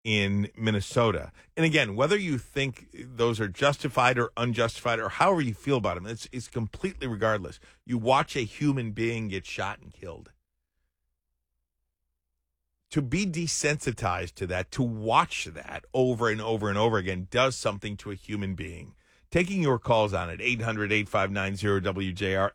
in Minnesota. And again, whether you think those are justified or unjustified or however you feel about them, it's completely regardless. You watch a human being get shot and killed. To be desensitized to that, to watch that over and over and over again does something to a human being. Taking your calls on it, 800-859-0WJR,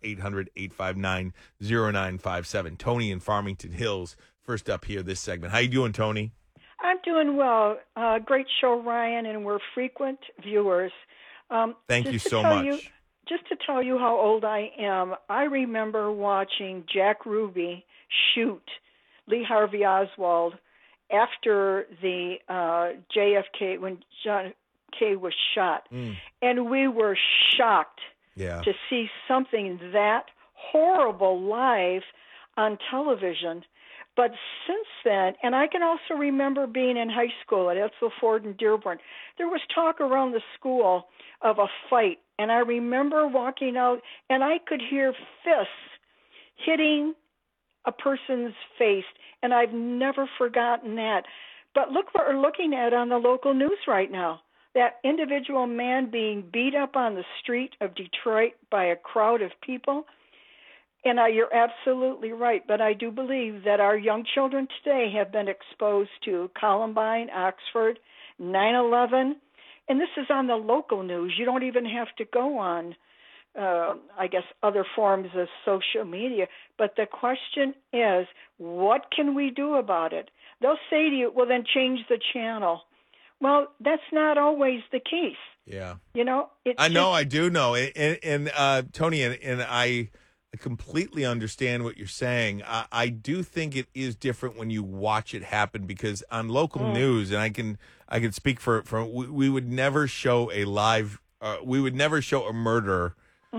800-859-0957. Tony in Farmington Hills, first up here this segment. How you doing, Tony? I'm doing well. Great show, Ryan, and we're frequent viewers. Thank you so much. Just to tell you how old I am, I remember watching Jack Ruby shoot Lee Harvey Oswald after the JFK, when John K was shot. And we were shocked to see something that horrible live on television. But since then, and I can also remember being in high school at Edsel Ford and Dearborn, there was talk around the school of a fight. And I remember walking out, and I could hear fists hitting a person's face, and I've never forgotten that. But look what we're looking at on the local news right now. That individual man being beat up on the street of Detroit by a crowd of people. And you're absolutely right, but I do believe that our young children today have been exposed to Columbine, Oxford, 9/11, and this is on the local news. You don't even have to go on, I guess, other forms of social media. But the question is, what can we do about it? They'll say to you, well, then change the channel. Well, that's not always the case. Yeah. You know? I do know. And Tony, and I completely understand what you're saying. I do think it is different when you watch it happen, because on local news, and I can speak for we would never show a live, we would never show a murder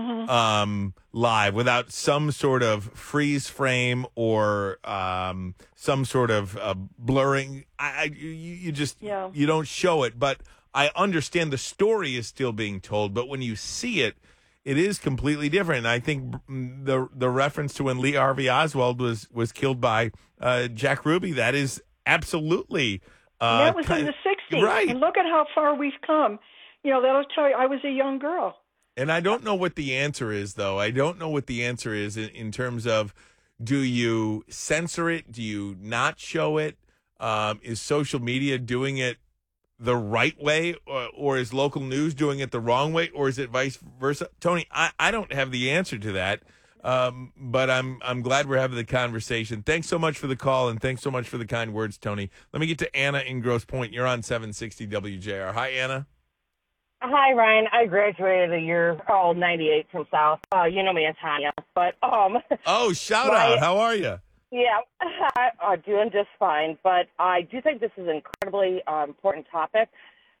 live without some sort of freeze frame or some sort of blurring. You don't show it, but I understand the story is still being told. But when you see it, it is completely different. And I think the reference to when Lee Harvey Oswald was killed by Jack Ruby, that is absolutely and that was in the 60s. Right. And look at how far we've come. You know, that'll tell you I was a young girl. And I don't know what the answer is, though. I don't know what the answer is in terms of, do you censor it? Do you not show it? Is social media doing it the right way, or is local news doing it the wrong way, or is it vice versa? Tony, I don't have the answer to that, but I'm glad we're having the conversation. Thanks so much for the call, and thanks so much for the kind words, Tony. Let me get to Anna in Grosse Pointe. You're on 760 WJR. Hi, Anna. Hi, Ryan. I graduated a year, 98 from South. You know me as Tanya, but Oh, shout out! How are you? Yeah, doing just fine. But I do think this is an incredibly important topic.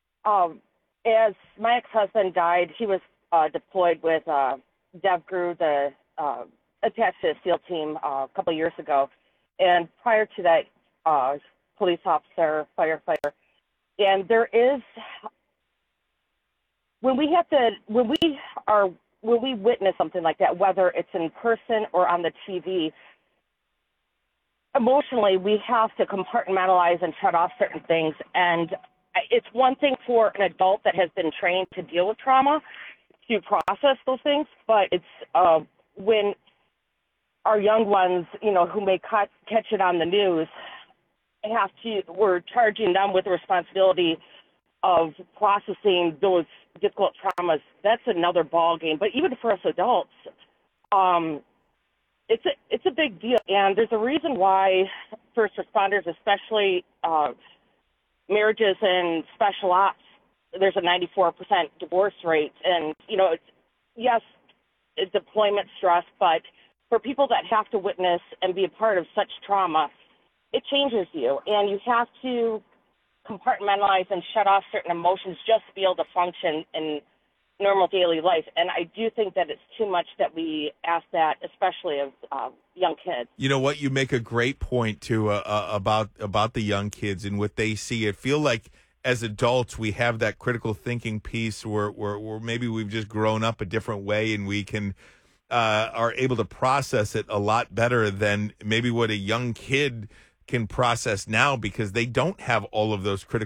As my ex-husband died, he was deployed with DevGru, the attached to the SEAL team, a couple of years ago. And prior to that, police officer, firefighter. And there is, when we witness something like that, whether it's in person or on the TV, emotionally, we have to compartmentalize and shut off certain things. And it's one thing for an adult that has been trained to deal with trauma to process those things, but it's when our young ones, who may catch it on the news, we're charging them with the responsibility of processing those difficult traumas. That's another ball game. But even for us adults, it's a big deal, and there's a reason why first responders, especially marriages and special ops, there's a 94% divorce rate. And it's deployment stress, but for people that have to witness and be a part of such trauma, it changes you, and you have to compartmentalize and shut off certain emotions just to be able to function in normal daily life. And I do think that it's too much that we ask that, especially of young kids. You know what? You make a great point too about the young kids and what they see. I feel like as adults we have that critical thinking piece where maybe we've just grown up a different way, and we can are able to process it a lot better than maybe what a young kid can process now because they don't have all of those critical